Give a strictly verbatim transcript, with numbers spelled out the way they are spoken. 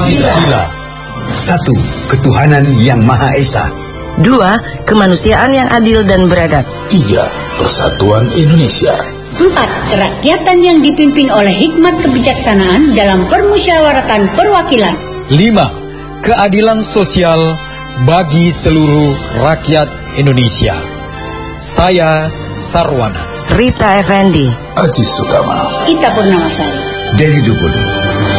Pancasila. Satu, ketuhanan yang Maha Esa. Dua, kemanusiaan yang adil dan beradab. Tiga, persatuan Indonesia. Empat, kerakyatan yang dipimpin oleh hikmat kebijaksanaan dalam permusyawaratan perwakilan. Lima, keadilan sosial bagi seluruh rakyat Indonesia. Saya Sarwana. Rita Effendi. Aji Sukama. Ita Purnamasari. Dari Dukun.